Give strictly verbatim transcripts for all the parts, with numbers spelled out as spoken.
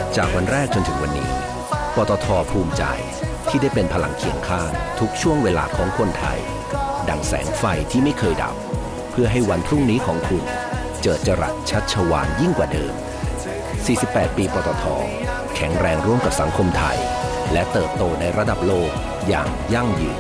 จากวันแรกจนถึงวันนี้ปตท.ภูมิใจที่ได้เป็นพลังเคียงข้างทุกช่วงเวลาของคนไทยดังแสงไฟที่ไม่เคยดับเพื่อให้วันพรุ่งนี้ของคุณเจิดจรัสชัชวาลยิ่งกว่าเดิมสี่สิบแปดปีปตท.แข็งแรงร่วมกับสังคมไทยและเติบโตในระดับโลกอย่างยั่งยืน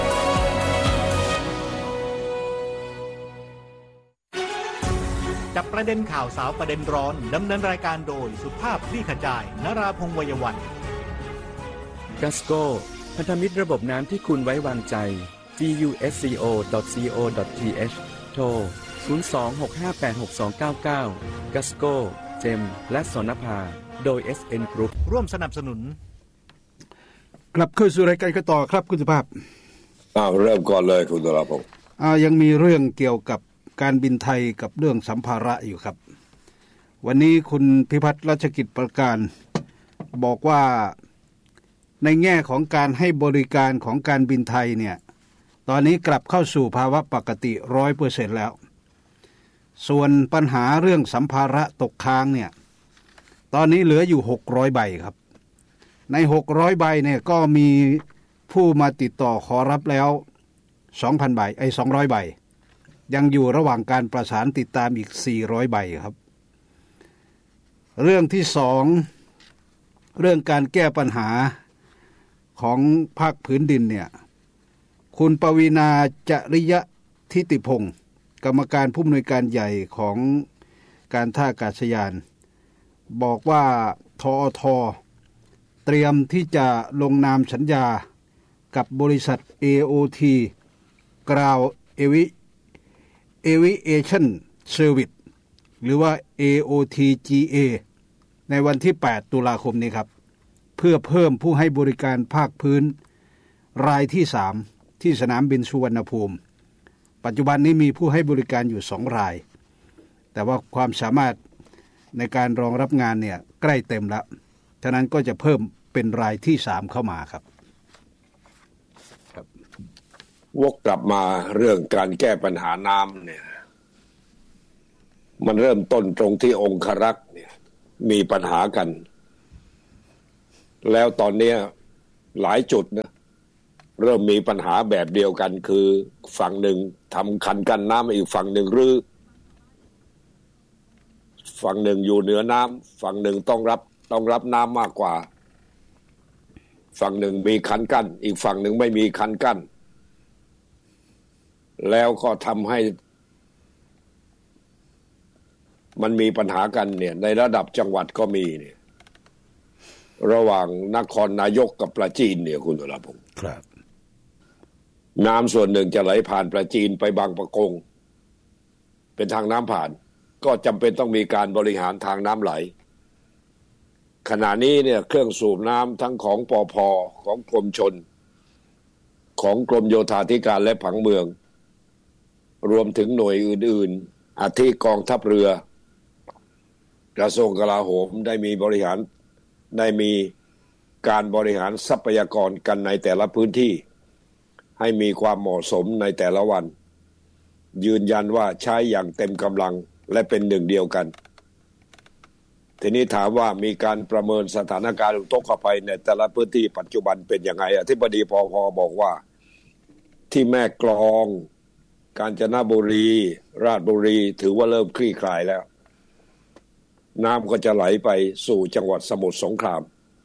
จับประเด็นข่าวสาวประเด็นร้อนดำเนินรายการโดยสุภาพคลี่ขจายนราพงษ์วัยวันกัสโกพันธมิตรระบบน้ำที่คุณไว้วางใจ จี ยู เอส ซี โอ ดอท ซี โอ ดอท ที เอช โทร ศูนย์ สอง หก ห้า แปด หก สอง เก้า เก้า กัสโก เจมและสนภาโดย เอส เอ็น Group ร่วมสนับสนุนกลับเข้าสู่รายการกันต่อครับคุณสุภาพอ้าวเริ่มก่อนเลยคุณตราพงษ์อ่ายังมีเรื่องเกี่ยวกับการบินไทยกับเรื่องสัมภาระอยู่ครับวันนี้คุณพิพัฒน์รัชกิจประการบอกว่าในแง่ของการให้บริการของการบินไทยเนี่ยตอนนี้กลับเข้าสู่ภาวะปกติ ร้อยเปอร์เซ็นต์ แล้วส่วนปัญหาเรื่องสัมภาระตกค้างเนี่ยตอนนี้เหลืออยู่หกร้อยใบครับในหกร้อยใบเนี่ยก็มีผู้มาติดต่อขอรับแล้ว สองพัน ใบไอ้สองร้อยใบยังอยู่ระหว่างการประสานติดตามอีกสี่ร้อยใบครับเรื่องที่สองเรื่องการแก้ปัญหาของภาคพื้นดินเนี่ยคุณปวีณาจริยทิติพงศ์กรรมการผู้อำนวยการใหญ่ของการท่าอากาศยานบอกว่าทอทเตรียมที่จะลงนามสัญญากับบริษัท เอ โอ ที Ground Aviation Service หรือว่า เอ โอ ที จี เอ ในวันที่แปดตุลาคมนี้ครับเพื่อเพิ่มผู้ให้บริการภาคพื้นรายที่สามที่สนามบินสุวรรณภูมิปัจจุบันนี้มีผู้ให้บริการอยู่สองรายแต่ว่าความสามารถในการรองรับงานเนี่ยใกล้เต็มแล้วฉะนั้นก็จะเพิ่มเป็นรายที่สามเข้ามาครับวกกลับมาเรื่องการแก้ปัญหาน้ำเนี่ยมันเริ่มต้นตรงที่องครักษ์เนี่ยมีปัญหากันแล้วตอนนี้หลายจุดนะเริ่มมีปัญหาแบบเดียวกันคือฝั่งหนึ่งทำคันกั้นน้ำอีกฝั่งหนึ่งรื้อฝั่งหนึ่งอยู่เหนือน้ำฝั่งหนึ่งต้องรับต้องรับน้ำมากกว่าฝั่งหนึ่งมีคันกั้นอีกฝั่งหนึ่งไม่มีคันกั้นแล้วก็ทำให้มันมีปัญหากันเนี่ยในระดับจังหวัดก็มีเนี่ยระหว่างนครนายกกับปราจีนเนี่ยคุณตุลาพงศ์ครับน้ำส่วนหนึ่งจะไหลผ่านปราจีนไปบางปะกงเป็นทางน้ำผ่านก็จำเป็นต้องมีการบริหารทางน้ำไหลขณะนี้เนี่ยเครื่องสูบน้ำทั้งของปภ.ของกรมชลของกรมโยธาธิการและผังเมืองรวมถึงหน่วยอื่นๆอาทิกองทัพเรือกระทรวงกลาโหมได้มีบริหารได้มีการบริหารทรัพยากรกันในแต่ละพื้นที่ให้มีความเหมาะสมในแต่ละวันยืนยันว่าใช้อย่างเต็มกำลังและเป็นหนึ่งเดียวกันทีนี้ถามว่ามีการประเมินสถานการณ์อุทกภัยในแต่ละพื้นที่ปัจจุบันเป็นยังไงอธิบดีปภ.บอกว่าที่แม่กลองกาญจนบุรีราชบุรีถือว่าเริ่มคลี่คลายแล้วน้ำก็จะไหลไปสู่จังหวัดสมุทรสงคราม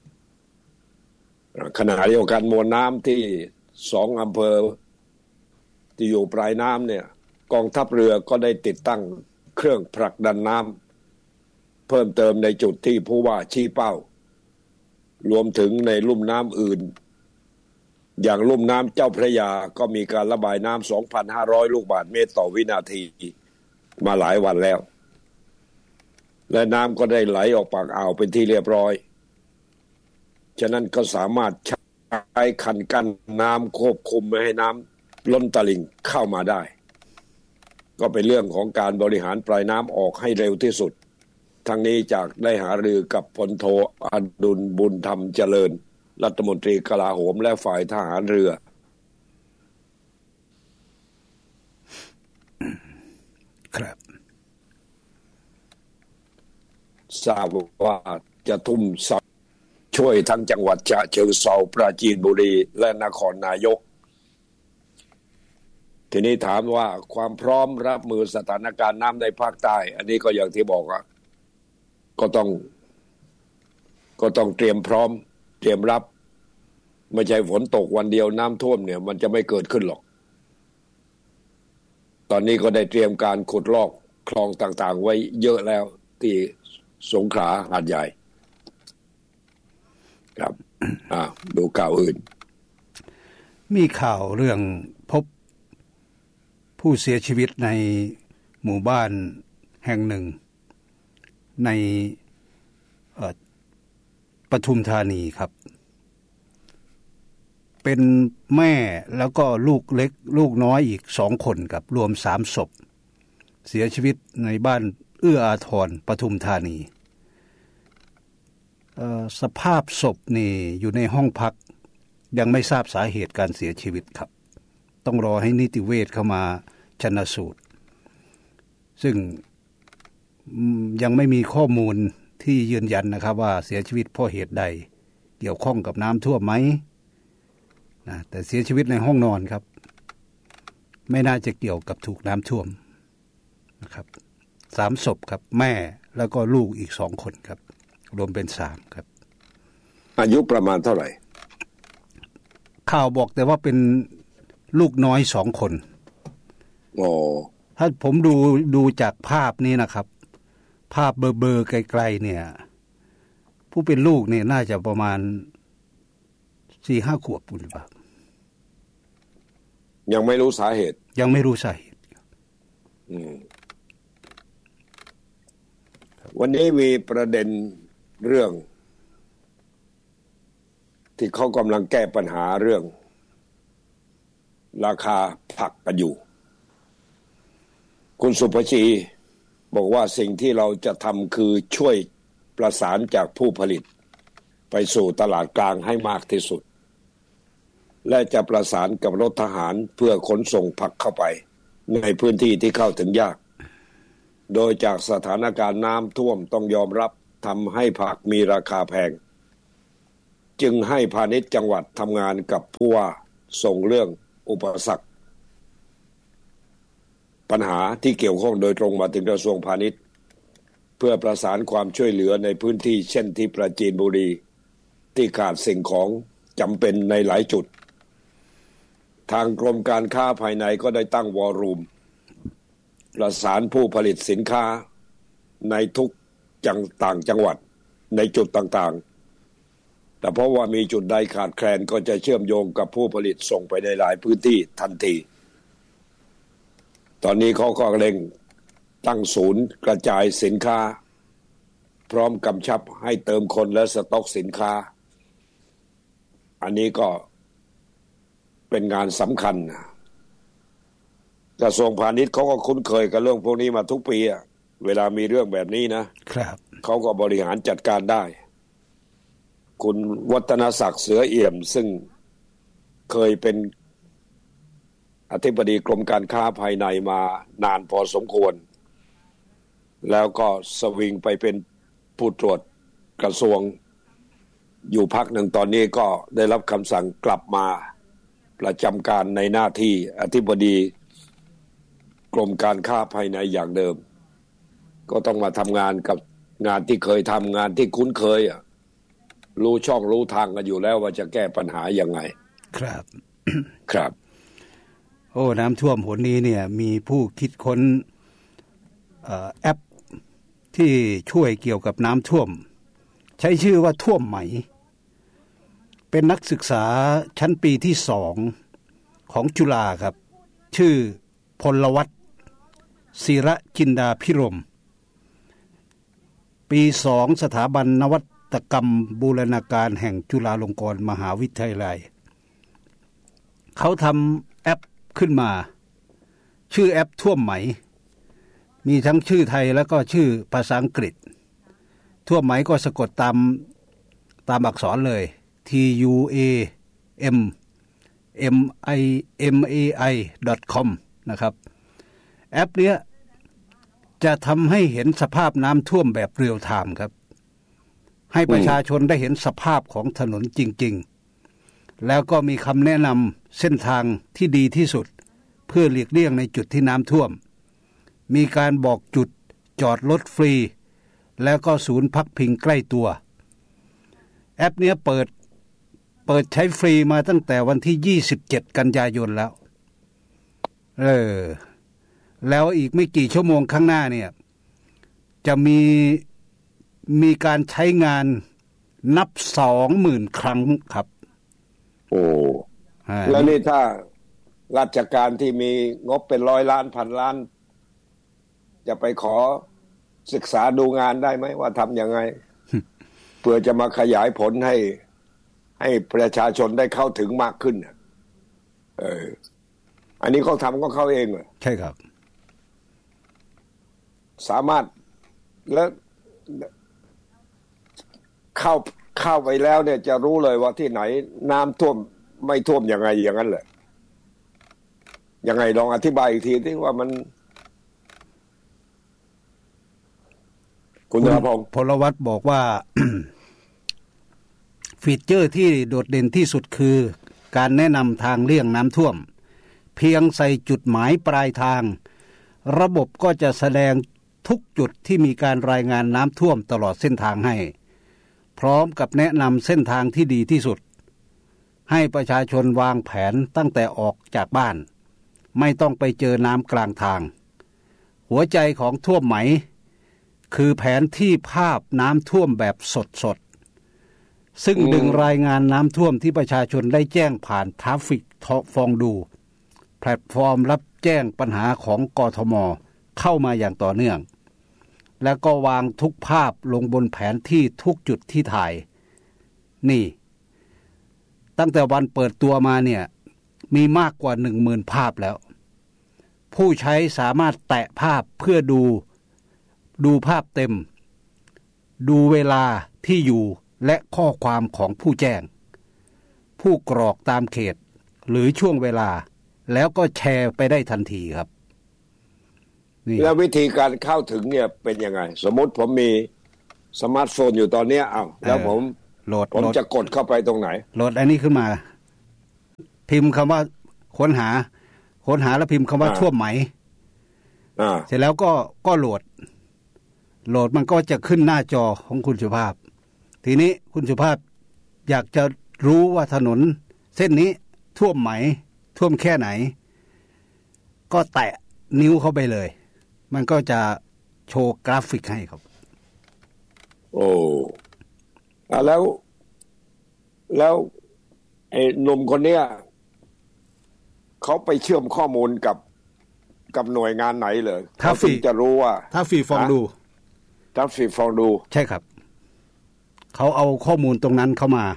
ขณะเดียวกันมวลน้ำที่สองอำเภอที่อยู่ปลายน้ำเนี่ยกองทัพเรือก็ได้ติดตั้งเครื่องผลักดันน้ำเพิ่มเติมในจุดที่ผู้ว่าชี้เป้ารวมถึงในลุ่มน้ำอื่นอย่างลุ่มน้ำเจ้าพระยาก็มีการระบายน้ำ สองพันห้าร้อย ลูกบาศก์เมตรต่อวินาทีมาหลายวันแล้วและน้ำก็ได้ไหลออกปากอ่าวเป็นที่เรียบร้อยฉะนั้นก็สามารถใช้คันกั้นน้ำควบคุมไม่ให้น้ำล้นตลิ่งเข้ามาได้ก็เป็นเรื่องของการบริหารปลายน้ำออกให้เร็วที่สุดทั้งนี้จากได้หารือกับพลโทอดุลบุญธรรมเจริญรัฐมนตรีกลาโหมและฝ่ายทหารเรือครับทราบว่าจะทุ่มช่วยทั้งจังหวัดฉะเชิงเทราปราจีนบุรีและนครนายกทีนี้ถามว่าความพร้อมรับมือสถานการณ์น้ำในภาคใต้อันนี้ก็อย่างที่บอกอ่ะก็ต้องก็ต้องเตรียมพร้อมเตรียมรับไม่ใช่ฝนตกวันเดียวน้ำท่วมเนี่ยมันจะไม่เกิดขึ้นหรอกตอนนี้ก็ได้เตรียมการขุดลอกคลองต่างๆไว้เยอะแล้วที่สงขลาหาดใหญ่ครับอ่าดูข่าวอื่นมีข่าวเรื่องพบผู้เสียชีวิตในหมู่บ้านแห่งหนึ่งในปทุมธานีครับเป็นแม่แล้วก็ลูกเล็กลูกน้อยอีกสองคนครับรวมสามศพเสียชีวิตในบ้านเอื้ออาทรปทุมธานีสภาพศพนี่อยู่ในห้องพักยังไม่ทราบสาเหตุการเสียชีวิตครับต้องรอให้นิติเวชเข้ามาชันสูตรซึ่งยังไม่มีข้อมูลที่ยืนยันนะครับว่าเสียชีวิตเพราะเหตุใดเกี่ยวข้องกับน้ำท่วมไหมนะแต่เสียชีวิตในห้องนอนครับไม่น่าจะเกี่ยวกับถูกน้ำท่วมนะครับสามศพครับแม่แล้วก็ลูกอีกสองคนครับรวมเป็นสามครับอายุประมาณเท่าไหร่ข่าวบอกแต่ว่าเป็นลูกน้อยสองคนโอ้ถ้าผมดูดูจากภาพนี้นะครับภาพเบอร์เบอร์ไกลๆเนี่ยผู้เป็นลูกเนี่ยน่าจะประมาณสี่ห้าขวบหรือเปล่ายังไม่รู้สาเหตุยังไม่รู้สาเหตุอืมวันนี้มีประเด็นเรื่องที่เขากำลังแก้ปัญหาเรื่องราคาผักกันอยู่คุณสุภชีบอกว่าสิ่งที่เราจะทำคือช่วยประสานจากผู้ผลิตไปสู่ตลาดกลางให้มากที่สุดและจะประสานกับรถทหารเพื่อขนส่งผักเข้าไปในพื้นที่ที่เข้าถึงยากโดยจากสถานการณ์น้ำท่วมต้องยอมรับทำให้ผักมีราคาแพงจึงให้พาณิชย์จังหวัดทำงานกับผู้ว่าส่งเรื่องอุปสรรคปัญหาที่เกี่ยวข้องโดยตรงมาถึงกระทรวงพาณิชย์เพื่อประสานความช่วยเหลือในพื้นที่เช่นที่ปราจีนบุรีที่ขาดสิ่งของจำเป็นในหลายจุดทางกรมการค้าภายในก็ได้ตั้งวอร์รูมประสานผู้ผลิตสินค้าในทุกจังต่างจังหวัดในจุดต่างๆแต่เพราะว่ามีจุดใดขาดแคลนก็จะเชื่อมโยงกับผู้ผลิตส่งไปในหลายพื้นที่ทันทีตอนนี้เขาก็เร่งตั้งศูนย์กระจายสินค้าพร้อมกำชับให้เติมคนและสต็อกสินค้าอันนี้ก็เป็นงานสำคัญนะกระทรวงพาณิชย์เขาก็คุ้นเคยกับเรื่องพวกนี้มาทุกปีอะเวลามีเรื่องแบบนี้นะครับเขาก็บริหารจัดการได้คุณวัฒนศักดิ์เสือเอี่ยมซึ่งเคยเป็นอธิบดีกรมการค้าภายในมานานพอสมควรแล้วก็สวิงไปเป็นผู้ตรวจกระทรวงอยู่พักหนึ่งตอนนี้ก็ได้รับคำสั่งกลับมาประจำการในหน้าที่อธิบดีกรมการค้าภายในอย่างเดิมก็ต้องมาทำงานกับงานที่เคยทำงานที่คุ้นเคยอ่ะรู้ช่องรู้ทางกันอยู่แล้วว่าจะแก้ปัญหายังไงครับครับโอ้น้ำท่วมหนนี้เนี่ยมีผู้คิดค้นแอปที่ช่วยเกี่ยวกับน้ำท่วมใช้ชื่อว่าท่วมไหมเป็นนักศึกษาชั้นปีที่สองของจุฬาครับชื่อพลวัฒน์ศิระจินดาพิรมปีสองสถาบันนวัตกรรมบูรณาการแห่งจุฬาลงกรณ์มหาวิทยาลัยเขาทำแอปขึ้นมาชื่อแอปท่วมไหมมีทั้งชื่อไทยแล้วก็ชื่อภาษาอังกฤษท่วมไหมก็สะกดตามตามอักษรเลย T U A M M I M A I ดอท คอม นะครับแอปเนี้ยจะทำให้เห็นสภาพน้ำท่วมแบบเรียลไทม์ครับให้ประชาชนได้เห็นสภาพของถนนจริงๆแล้วก็มีคำแนะนำเส้นทางที่ดีที่สุดเพื่อหลีกเลี่ยงในจุดที่น้ำท่วมมีการบอกจุดจอดรถฟรีแล้วก็ศูนย์พักพิงใกล้ตัวแอปเนี้ยเปิดเปิดใช้ฟรีมาตั้งแต่วันที่ยี่สิบเจ็ดกันยายนแล้วเออแล้วอีกไม่กี่ชั่วโมงข้างหน้าเนี่ยจะมีมีการใช้งานนับสองหมื่นครั้งครับโอ้แล้วนี่ถ้าราชการที่มีงบเป็นร้อยล้านพันล้านจะไปขอศึกษาดูงานได้ไหมว่าทำยังไง เพื่อจะมาขยายผลให้ให้ประชาชนได้เข้าถึงมากขึ้นเอออันนี้เขาทำก็เขาเองเหรอใช่ครับสามารถแล้วเข้าเข้าไปแล้วเนี่ยจะรู้เลยว่าที่ไหนน้ำท่วมไม่ท่วมยังไงอย่างนั้นเหรอยังไงลองอธิบายอีกทีที่ว่ามันคุณธนพงศ์พลวัตบอกว่า ฟีเจอร์ที่โดดเด่นที่สุดคือการแนะนำทางเลี่ยงน้ำท่วมเพียงใส่จุดหมายปลายทางระบบก็จะแสดงทุกจุดที่มีการรายงานน้ำท่วมตลอดเส้นทางให้พร้อมกับแนะนำเส้นทางที่ดีที่สุดให้ประชาชนวางแผนตั้งแต่ออกจากบ้านไม่ต้องไปเจอน้ำกลางทางหัวใจของท่วมไหมคือแผนที่ภาพน้ำท่วมแบบสดๆซึ่งดึงรายงานน้ำท่วมที่ประชาชนได้แจ้งผ่านทราฟฟิกฟองดูแพลตฟอร์มรับแจ้งปัญหาของกทม.เข้ามาอย่างต่อเนื่องแล้วก็วางทุกภาพลงบนแผนที่ทุกจุดที่ถ่ายนี่ตั้งแต่วันเปิดตัวมาเนี่ยมีมากกว่า หนึ่งหมื่น ภาพแล้วผู้ใช้สามารถแตะภาพเพื่อดูดูภาพเต็มดูเวลาที่อยู่และข้อความของผู้แจ้งผู้กรอกตามเขตหรือช่วงเวลาแล้วก็แชร์ไปได้ทันทีครับแล้ววิธีการเข้าถึงเนี่ยเป็นยังไงสมมติผมมีสมาร์ทโฟนอยู่ตอนนี้อ้าวแล้วผมโหลดผมจะกดเข้าไปตรงไหนโหลดอันนี้ขึ้นมาพิมพ์คำว่าค้นหาค้นหาแล้วพิมพ์คำว่าท่วมไหมอ่าเสร็จแล้วก็ก็โหลดโหลดมันก็จะขึ้นหน้าจอของคุณสุภาพทีนี้คุณสุภาพอยากจะรู้ว่าถนนเส้นนี้ท่วมไหมท่วมแค่ไหนก็แตะนิ้วเข้าไปเลยมันก็จะโชว์กราฟิกให้ครับโอ้แล้วแล้วไอ้หนุ่มคนเนี้ยเขาไปเชื่อมข้อมูลกับกับหน่วยงานไหนเลยถ้าฟรีจะรู้ว่าถ้าฟรีฟองดูถ้าฟรีฟองดูใช่ครับเขาเอาข้อมูลตรงนั้นเข้ามา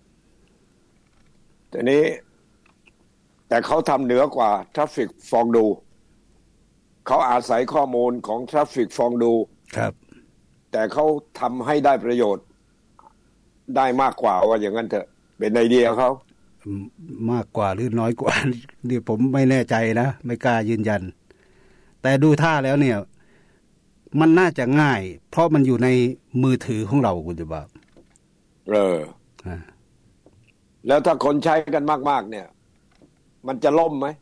แต่นี้แต่เขาทำเหนือกว่าทราฟฟิกฟองดูเขาอาศัยข้อมูลของทราฟฟิกฟองดูครับแต่เขาทำให้ได้ประโยชน์ได้มากกว่าว่าอย่างนั้นเถอะเป็นไอเดียเขามากกว่าหรือน้อยกว่านี่ผมไม่แน่ใจนะไม่กล้ายืนยันแต่ดูท่าแล้วเนี่ยมันน่าจะง่ายเพราะมันอยู่ในมือถือของเราคุณจะบอกเออแล้วถ้าคนใช้กันมากๆเนี่ยมันจะล่มไหม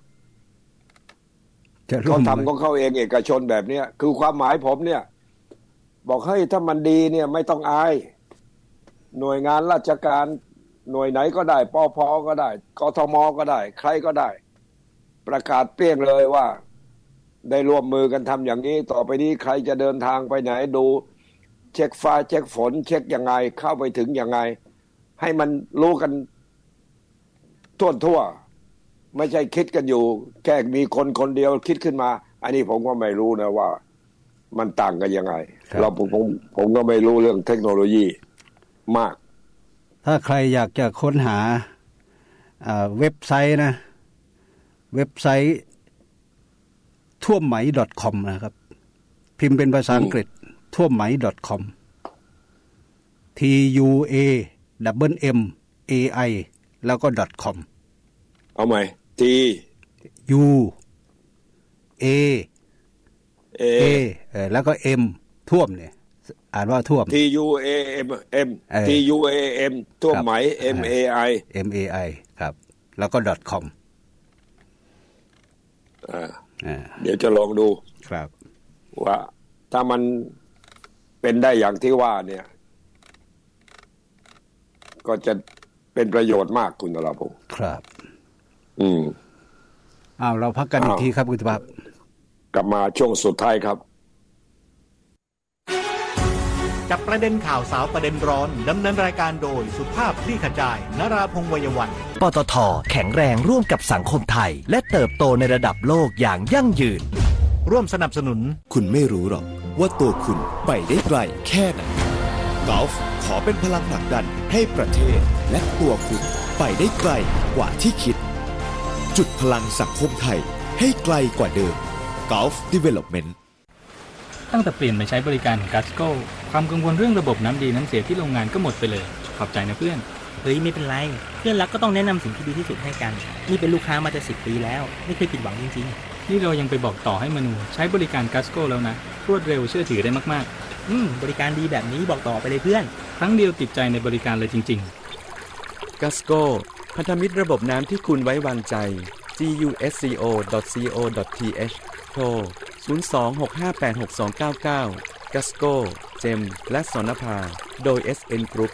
เขาทำของเขาเองเอกชนแบบนี้คือความหมายผมเนี่ยบอกให้ถ้ามันดีเนี่ยไม่ต้องอายหน่วยงานราชการหน่วยไหนก็ได้ปภก็ได้กทมก็ได้ใครก็ได้ประกาศเปรี้ยงเลยว่าได้ร่วมมือกันทำอย่างนี้ต่อไปนี้ใครจะเดินทางไปไหนดูเช็คฟ้าเช็คฝนเช็คยังไงเข้าไปถึงยังไงให้มันรู้กันทั่วทั่วไม่ใช่คิดกันอยู่แค่มีคนคนเดียวคิดขึ้นมาอันนี้ผมก็ไม่รู้นะว่ามันต่างกันยังไงเราผมผมผมก็ไม่รู้เรื่องเทคโนโลยีมากถ้าใครอยากจะค้นหาเว็บไซต์นะเว็บไซต์ท่วมไหม .com นะครับพิมพ์เป็นภาษาอังกฤษท่วมไหม .com t u a w m a i แล้วก็ .com เอาใหม่ t u a a เออแล้วก็ m ท่วมเนี่ยอ่านว่าท่วม T U A M M T U A M ท่วมไหม M A I M A I ครับแล้วก็ .com อ่าเดี๋ยวจะลองดูครับว่าถ้ามันเป็นได้อย่างที่ว่าเนี่ยก็จะเป็นประโยชน์มากคุณนราพงศ์ครับอืมอ้าวเราพักกันอีกทีครับคุณสุภาพกลับมาช่วงสุดท้ายครับจับประเด็นข่าวสาวประเด็นร้อนดำเนินรายการโดยสุภาพคลี่ขจายนราพงษ์วัยวันปตท.แข็งแรงร่วมกับสังคมไทยและเติบโตในระดับโลกอย่างยั่งยืนร่วมสนับสนุนคุณไม่รู้หรอกว่าตัวคุณไปได้ไกลแค่ไหนกอล์ฟขอเป็นพลังผลักดันให้ประเทศและตัวคุณไปได้ไกลกว่าที่คิดจุดพลังสังคมไทยให้ไกลกว่าเดิม Gulf Development ตั้งแต่เปลี่ยนมาใช้บริการของกัสโก้ความกังวลเรื่องระบบน้ำดีน้ำเสียที่โรงงานก็หมดไปเลยขอบใจนะเพื่อนเฮ้ยไม่เป็นไรเพื่อนรักก็ต้องแนะนำสิ่งที่ดีที่สุดให้กันนี่เป็นลูกค้ามาจะสิบปีแล้วไม่เคยผิดหวังจริงๆนี่เรายังไปบอกต่อให้มนูใช้บริการกัสโก้แล้วนะรวดเร็วเชื่อถือได้มากๆอืมบริการดีแบบนี้บอกต่อไปเลยเพื่อนครั้งเดียวติดใจในบริการเลยจริงๆกัสโก้พันธมิตรระบบน้ำที่คุณไว้วางใจ จี ยู เอส ซี โอ ดอท ซี โอ ดอท ที เอช โทร ศูนย์ สอง หก ห้า แปด หก สอง เก้า เก้า กัสโก้ เจม และสนภาโดย เอส เอ็น Group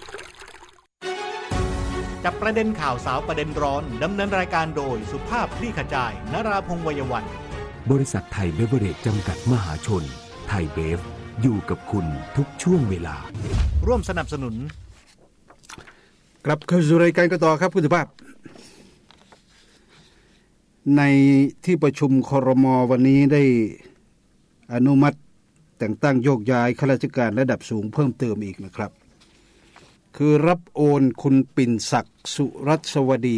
จับประเด็นข่าวสาวประเด็นร้อนดำเนินรายการโดยสุภาพคลี่ขจายนราพงษ์วัยวันบริษัทไทยเบเวอเรจจำกัดมหาชนไทยเบฟอยู่กับคุณทุกช่วงเวลาร่วมสนับสนุนกลับเข้าสู่รายการกันต่อครับคุณสุภาพในที่ประชุมครม.วันนี้ได้อนุมัติแต่งตั้งโยกย้ายข้าราชการระดับสูงเพิ่มเติมอีกนะครับคือรับโอนคุณปิ่นศักดิ์สุรัสวดี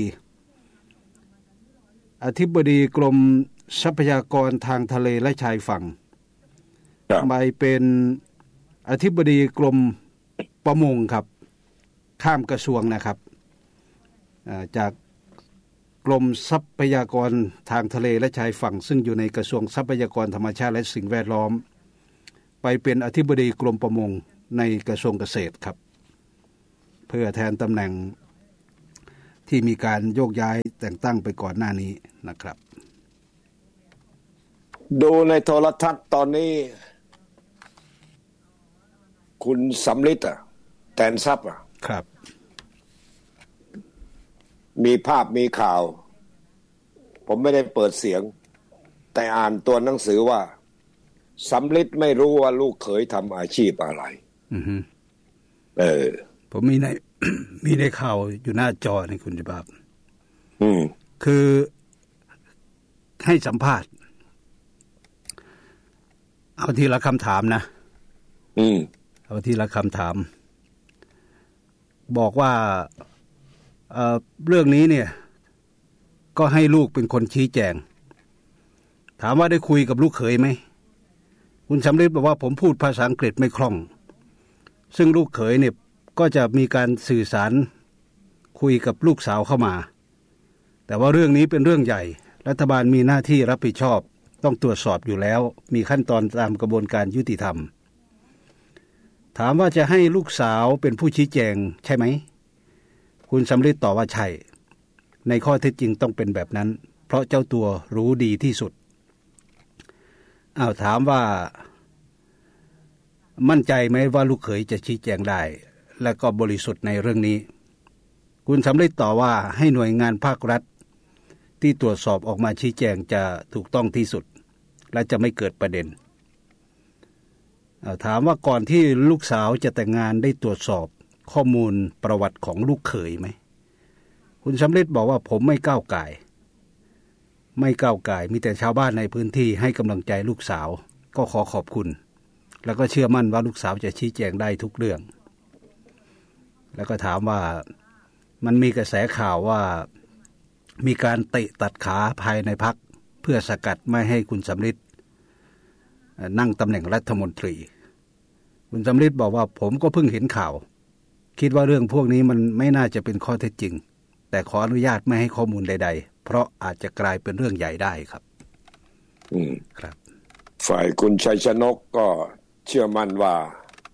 อธิบดีกรมทรัพยากรทางทะเลและชายฝั่งไปเป็นอธิบดีกรมประมงครับข้ามกระทรวงนะครับจากกรมทรัพยากรทางทะเลและชายฝั่งซึ่งอยู่ในกระทรวงทรัพยากรธรรมชาติและสิ่งแวดล้อมไปเป็นอธิบดีกรมประมงในกระทรวงเกษตรครับเพื่อแทนตำแหน่งที่มีการโยกย้ายแต่งตั้งไปก่อนหน้านี้นะครับดูในโทรทัศน์ตอนนี้คุณสำลิดอ่ะแตนทรัพย์อ่ะครับมีภาพมีข่าวผมไม่ได้เปิดเสียงแต่อ่านตัวหนังสือว่าสำลิดไม่รู้ว่าลูกเขยทำอาชีพอะไรอือฮึเออผมมีใน มีในข่าวอยู่หน้าจอในคุณจิบาบอืมคือให้สัมภาษณ์เอาทีละคำถามนะอืมเอาทีละคำถามบอกว่าเอ่อเรื่องนี้เนี่ยก็ให้ลูกเป็นคนชี้แจงถามว่าได้คุยกับลูกเขยไหมคุณสำลิดบอกว่าผมพูดภาษาอังกฤษไม่คล่องซึ่งลูกเขยเนี่ยก็จะมีการสื่อสารคุยกับลูกสาวเข้ามาแต่ว่าเรื่องนี้เป็นเรื่องใหญ่รัฐบาลมีหน้าที่รับผิดชอบต้องตรวจสอบอยู่แล้วมีขั้นตอนตามกระบวนการยุติธรรมถามว่าจะให้ลูกสาวเป็นผู้ชี้แจงใช่ไหมคุณสำลิดตอบว่าใช่ในข้อเท็จจริงต้องเป็นแบบนั้นเพราะเจ้าตัวรู้ดีที่สุดอ้าวถามว่ามั่นใจไหมว่าลูกเขยจะชี้แจงได้และก็บริสุทธิ์ในเรื่องนี้คุณสำลิดตอบว่าให้หน่วยงานภาครัฐที่ตรวจสอบออกมาชี้แจงจะถูกต้องที่สุดและจะไม่เกิดประเด็นถามว่าก่อนที่ลูกสาวจะแต่งงานได้ตรวจสอบข้อมูลประวัติของลูกเขยไหมคุณสำลิดบอกว่าผมไม่ก้าวก่ายไม่ก้าวก่ายมีแต่ชาวบ้านในพื้นที่ให้กำลังใจลูกสาวก็ขอขอบคุณแล้วก็เชื่อมั่นว่าลูกสาวจะชี้แจงได้ทุกเรื่องแล้วก็ถามว่ามันมีกระแสข่าวว่ามีการเตะตัดขาภายในพรรคเพื่อสกัดไม่ให้คุณสำลิดนั่งตำแหน่งรัฐมนตรีคุณสำลิดบอกว่าผมก็เพิ่งเห็นข่าวคิดว่าเรื่องพวกนี้มันไม่น่าจะเป็นข้อเท็จจริงแต่ขออนุญาตไม่ให้ข้อมูลใดๆเพราะอาจจะกลายเป็นเรื่องใหญ่ได้ครับอืมครับฝ่ายคุณชัยชนกก็เชื่อมั่นว่า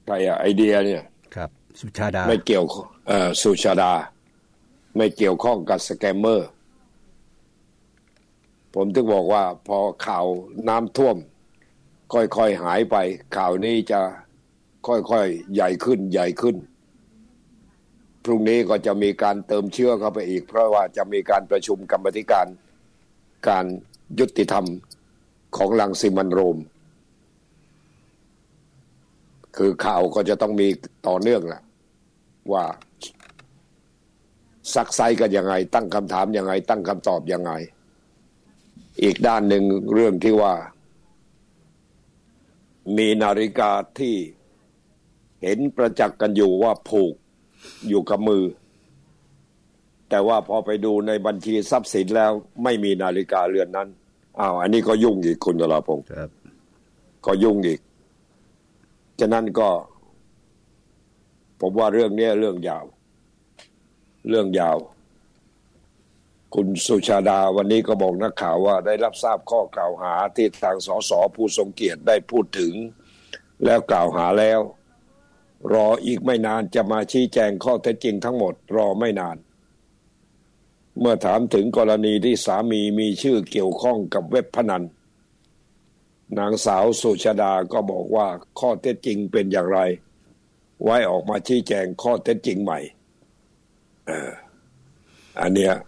ใครอะไอเดียเนี่ยครับสุชาดาไม่เกี่ยวเอ่อสุชาดาไม่เกี่ยวข้องกับสแกมเมอร์ผมถึงบอกว่าพอข่าวน้ำท่วมค่อยๆหายไปข่าวนี้จะค่อยๆใหญ่ขึ้นใหญ่ขึ้นพรุ่งนี้ก็จะมีการเติมเชื้อเข้าไปอีกเพราะว่าจะมีการประชุมกรรมธิการการยุติธรรมของรังสิมันต์โรมคือข่าวก็จะต้องมีต่อเนื่องแหละว่าซักไซกันยังไงตั้งคำถามยังไงตั้งคำตอบยังไงอีกด้านหนึ่งเรื่องที่ว่ามีนาฬิกาที่เห็นประจักษ์กันอยู่ว่าผูกอยู่กับมือแต่ว่าพอไปดูในบัญชีทรัพย์สินแล้วไม่มีนาฬิกาเรือนนั้นอ้าวอันนี้ก็ยุ่งอีกคุณนราพงศ์ครับก็ยุ่งอีกฉะนั้นก็ผมว่าเรื่องนี้เรื่องยาวเรื่องยาวคุณสุชาดาวันนี้ก็บอกนักข่าวว่าได้รับทราบข้อกล่าวหาที่ทางสสผู้ทรงเกียรติได้พูดถึงแล้วกล่าวหาแล้วรออีกไม่นานจะมาชี้แจงข้อเท็จจริงทั้งหมดรอไม่นานเมื่อถามถึงกรณีที่สามีมีชื่อเกี่ยวข้องกับเว็บพนันนางสาวสุชาดาก็บอกว่าข้อเท็จจริงเป็นอย่างไรไว้ออกมาชี้แจงข้อเท็จจริงใหม่เอ่ออันเนี้ย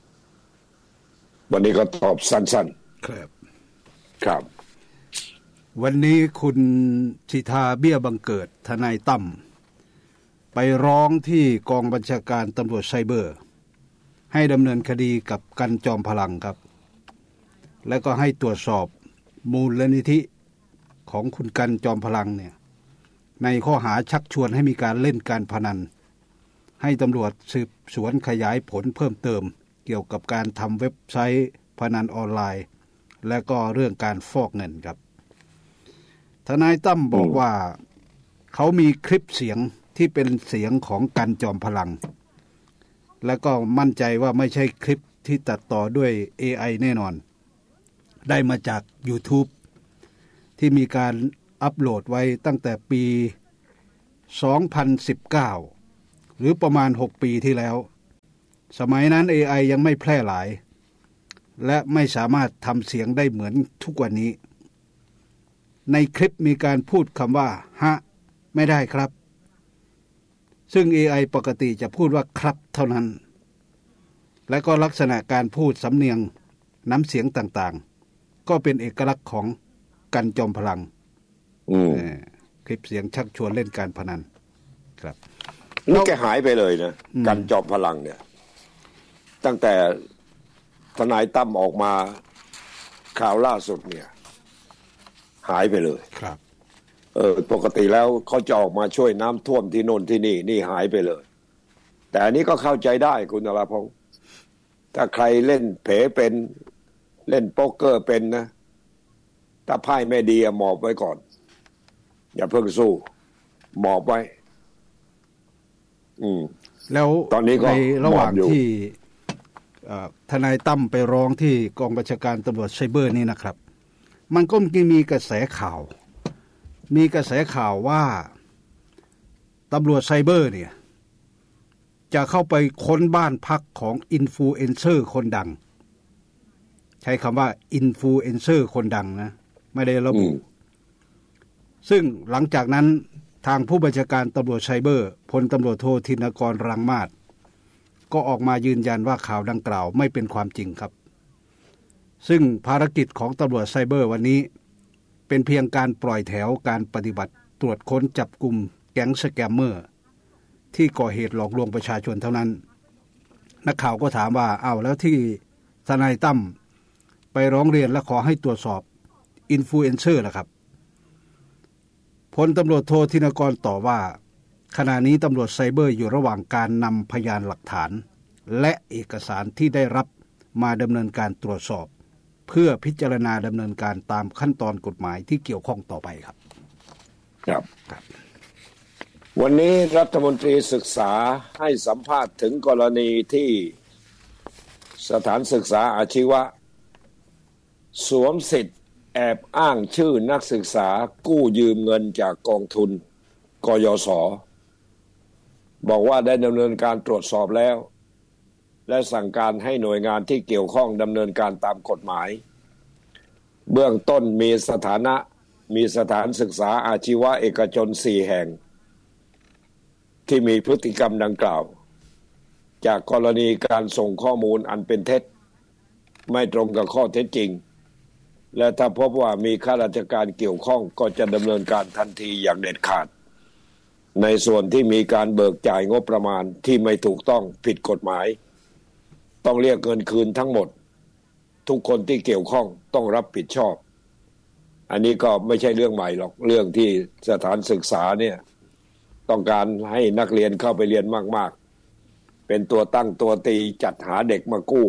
วันนี้ก็ตอบสั้นๆครับครับวันนี้คุณสิทธาเบี้ยบังเกิดทนายตั้มไปร้องที่กองบัญชาการตำรวจไซเบอร์ให้ดำเนินคดีกับกันจอมพลังครับแล้วก็ให้ตรวจสอบมูลนิธิของคุณกันจอมพลังเนี่ยในข้อหาชักชวนให้มีการเล่นการพนันให้ตำรวจสืบสวนขยายผลเพิ่มเติมเกี่ยวกับการทำเว็บไซต์พนันออนไลน์และก็เรื่องการฟอกเงินครับทนายตั้มบอกว่าเขามีคลิปเสียงที่เป็นเสียงของกันจอมพลังและก็มั่นใจว่าไม่ใช่คลิปที่ตัดต่อด้วย เอ ไอ แน่นอนได้มาจาก YouTube ที่มีการอัปโหลดไว้ตั้งแต่ปีสองพันสิบเก้าหรือประมาณหกปีที่แล้วสมัยนั้น เอ ไอ ยังไม่แพร่หลายและไม่สามารถทำเสียงได้เหมือนทุกวันนี้ในคลิปมีการพูดคำว่าฮะไม่ได้ครับซึ่ง เอ ไอ ปกติจะพูดว่าครับเท่านั้นและก็ลักษณะการพูดสำเนียงน้ำเสียงต่างๆก็เป็นเอกลักษณ์ของกันจอมพลังคลิปเสียงชักชวนเล่นการพนันครับนี่แกหายไปเลยนะกันจอมพลังเนี่ยตั้งแต่ทนายตั้มออกมาข่าวล่าสุดเนี่ยหายไปเลยครับเออปกติแล้วเขาจะออกมาช่วยน้ำท่วมที่โน่นที่นี่นี่หายไปเลยแต่อันนี้ก็เข้าใจได้คุณนราพงศ์ถ้าใครเล่นเผลเป็นเล่นโป๊กเกอร์เป็นนะถ้าไพ่ไม่ดีหมอบไว้ก่อนอย่าเพิ่งสู้หมอบไว้อืมแล้วตอนนี้ก็ในระหว่างที่ทนายตั้มไปร้องที่กองบัญชาการตำรวจไซเบอร์นี่นะครับมันก็มีกระแสข่าวมีกระแสข่าวว่าตำรวจไซเบอร์เนี่ยจะเข้าไปค้นบ้านพักของอินฟลูเอนเซอร์คนดังใช้คำว่าอินฟลูเอนเซอร์คนดังนะไม่ได้ระบุซึ่งหลังจากนั้นทางผู้บัญชาการตำรวจไซเบอร์พลตำรวจโทธินกรรังมาศก็ออกมายืนยันว่าข่าวดังกล่าวไม่เป็นความจริงครับซึ่งภารกิจของตำรวจไซเบอร์วันนี้เป็นเพียงการปล่อยแถวการปฏิบัติตรวจค้นจับกลุ่มแก๊งสแกมเมอร์ที่ก่อเหตุหลอกลวงประชาชนเท่านั้นนักข่าวก็ถามว่าอ้าวแล้วที่ทนายตั้มไปร้องเรียนและขอให้ตรวจสอบอินฟลูเอนเซอร์ล่ะครับพลตำรวจโทธินกรตอบว่าขณะนี้ตำรวจไซเบอร์อยู่ระหว่างการนำพยานหลักฐานและเอกสารที่ได้รับมาดำเนินการตรวจสอบเพื่อพิจารณาดำเนินการตามขั้นตอนกฎหมายที่เกี่ยวข้องต่อไปครับครับวันนี้รัฐมนตรีศึกษาให้สัมภาษณ์ถึงกรณีที่สถานศึกษาอาชีวะสวมสิทธิ์แอบอ้างชื่อนักศึกษากู้ยืมเงินจากกองทุนกยศ.บอกว่าได้ดำเนินการตรวจสอบแล้วและสั่งการให้หน่วยงานที่เกี่ยวข้องดำเนินการตามกฎหมายเบื้องต้นมีสถานะมีสถานศึกษาอาชีวะเอกชนสี่แห่งที่มีพฤติกรรมดังกล่าวจากกรณีการส่งข้อมูลอันเป็นเท็จไม่ตรงกับข้อเท็จจริงและถ้าพบว่ามีข้าราชการเกี่ยวข้องก็จะดำเนินการทันทีอย่างเด็ดขาดในส่วนที่มีการเบิกจ่ายงบประมาณที่ไม่ถูกต้องผิดกฎหมายต้องเรียกเงินคืนทั้งหมดทุกคนที่เกี่ยวข้องต้องรับผิดชอบอันนี้ก็ไม่ใช่เรื่องใหม่หรอกเรื่องที่สถานศึกษาเนี่ยต้องการให้นักเรียนเข้าไปเรียนมากๆเป็นตัวตั้งตัวตีจัดหาเด็กมากู้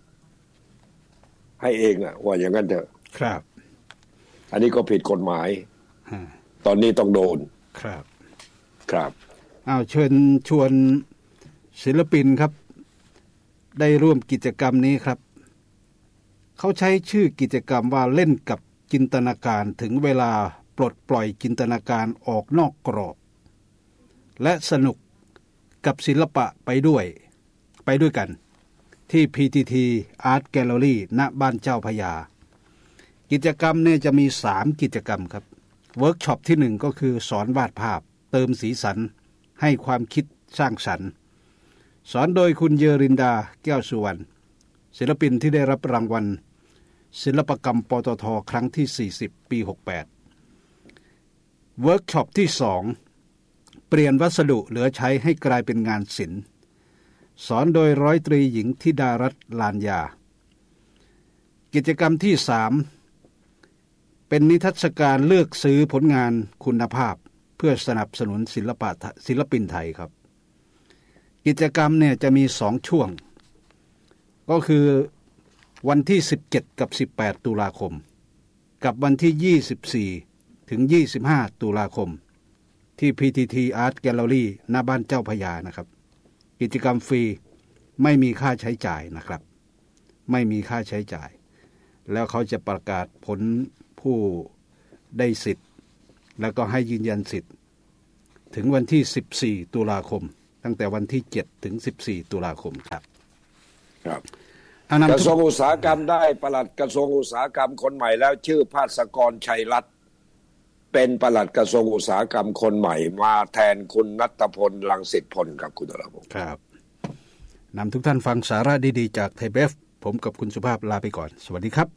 ให้เองอะว่าอย่างนั้นเถอะครับอันนี้ก็ผิดกฎหมายตอนนี้ต้องโดนครับครับอ้าวเชิญชวนศิลปินครับได้ร่วมกิจกรรมนี้ครับเขาใช้ชื่อกิจกรรมว่าเล่นกับจินตนาการถึงเวลาปลดปล่อยจินตนาการออกนอกกรอบและสนุกกับศิลปะไปด้วยไปด้วยกันที่ พี ที ที Art Gallery ณบ้านเจ้าพระยากิจกรรมเนี่ยจะมีสามกิจกรรมครับเวิร์กช็อปที่หนึ่งก็คือสอนวาดภาพเติมสีสันให้ความคิดสร้างสรรค์สอนโดยคุณเยรินดาแก้วสุวรรณศิลปินที่ได้รับรางวัลศิลปกรรมปตท.ครั้งที่สี่สิบปีหกแปดเวิร์กช็อปที่สองเปลี่ยนวัสดุเหลือใช้ให้กลายเป็นงานศิลป์สอนโดยร้อยตรีหญิงธิดารัตน์ลานยากิจกรรมที่สามเป็นนิทรรศการเลือกซื้อผลงานคุณภาพเพื่อสนับสนุนศิลปะศิลปินไทยครับกิจกรรมเนี่ยจะมีสองช่วงก็คือวันที่สิบเจ็ดกับสิบแปดตุลาคมกับวันที่ยี่สิบสี่ถึงยี่สิบห้าตุลาคมที่ พี ที ที Art Gallery หน้าบ้านเจ้าพระยานะครับกิจกรรมฟรีไม่มีค่าใช้จ่ายนะครับไม่มีค่าใช้จ่ายแล้วเขาจะประกาศผลผู้ได้สิทธิ์แล้วก็ให้ยืนยันสิทธิ์ถึงวันที่สิบสี่ตุลาคมตั้งแต่วันที่เจ็ดถึงสิบสี่ตุลาคมครับครับกระทรวงอุตสาหกรรมได้ปลัดกระทรวงอุตสาหกรรมคนใหม่แล้วชื่อภาสกรชัยรัตน์เป็นปลัดกระทรวงอุตสาหกรรมคนใหม่มาแทนคุณณัฐพลรังสิตพลครับคุณธรพงศ์ครับนำทุกท่านฟังสาระดีๆจากไทยเบฟผมกับคุณสุภาพลาไปก่อนสวัสดีครับ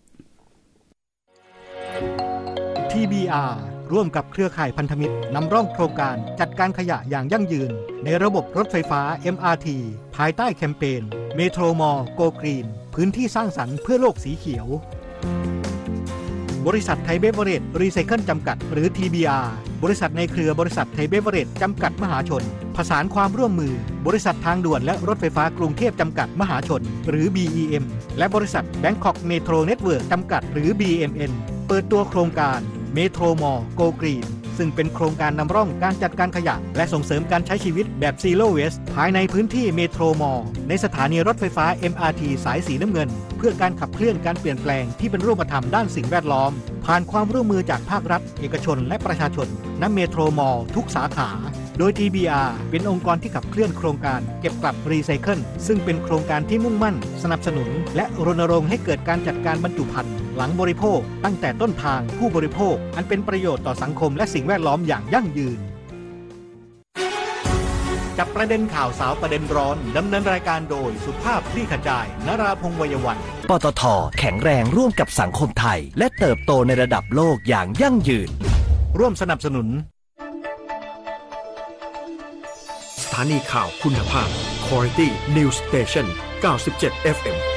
ที บี อาร์ ร่วมกับเครือข่ายพันธมิตรนำร่องโครงการจัดการขยะอย่างยั่งยืนในระบบรถไฟฟ้า เอ็ม อาร์ ที ภายใต้แคมเปญเมโทรมอลโกกรีนพื้นที่สร้างสรรค์เพื่อโลกสีเขียวบริษัทไทยเบเวอเรจรีไซเคิลจำกัดหรือ ที บี อาร์ บริษัทในเครือบริษัทไทยเบเวอเรจจำกัดมหาชนผสานความร่วมมือบริษัททางด่วนและรถไฟฟ้ากรุงเทพจำกัดมหาชนหรือ บี อี เอ็ม และบริษัท Bangkok Metro Network จำกัดหรือ บี เอ็ม เอ็น เปิดตัวโครงการเมโทรมอลโกกรีนซึ่งเป็นโครงการนำร่องการจัดการขยะและส่งเสริมการใช้ชีวิตแบบ Zero Waste ภายในพื้นที่เมโทรมอลในสถานีรถไฟฟ้า เอ็ม อาร์ ที สายสีน้ำเงินเพื่อการขับเคลื่อนการเปลี่ยนแปลงที่เป็นรูปธรรมด้านสิ่งแวดล้อมผ่านความร่วมมือจากภาครัฐเอกชนและประชาชนณเมโทรมอลทุกสาขาโดย ที บี อาร์ เป็นองค์กรที่ขับเคลื่อนโครงการเก็บกลับรีไซเคิลซึ่งเป็นโครงการที่มุ่งมั่นสนับสนุนและรณรงค์ให้เกิดการจัดการบรรจุภัณฑ์หลังบริโภคตั้งแต่ต้นทางผู้บริโภคอันเป็นประโยชน์ต่อสังคมและสิ่งแวดล้อมอย่างยั่งยืนจับประเด็นข่าวสาวประเด็นร้อนดำเนินรายการโดยสุภาพคลี่ขจายนราพงษ์วัยวันปตท.แข็งแรงร่วมกับสังคมไทยและเติบโตในระดับโลกอย่างยั่งยืนร่วมสนับสนุนสถานีข่าวคุณภาพ Quality News Station เก้าสิบเจ็ด เอฟ เอ็ม